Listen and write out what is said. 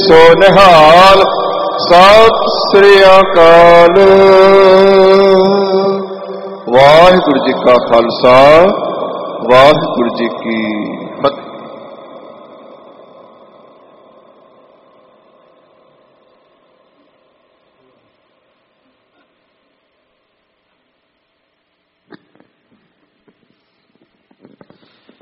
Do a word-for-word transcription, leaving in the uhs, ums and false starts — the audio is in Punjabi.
ਸੋ ਨਿਹਾਲ। ਸਤਿ ਸ੍ਰੀ ਅਕਾਲ। ਵਾਹਿਗੁਰੂ ਜੀ ਕਾ ਖਾਲਸਾ, ਵਾਹਿਗੁਰੂ ਜੀ ਕੀ